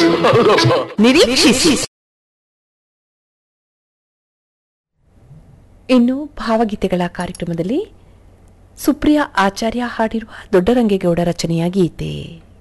ನಿರೀಕ್ಷಿಸಿ. ಇನ್ನು ಭಾವಗೀತೆಗಳ ಕಾರ್ಯಕ್ರಮದಲ್ಲಿ ಸುಪ್ರಿಯಾ ಆಚಾರ್ಯ ಹಾಡಿರುವ ದೊಡ್ಡರಂಗೇಗೌಡ ರಚನೆಯ ಗೀತೆ.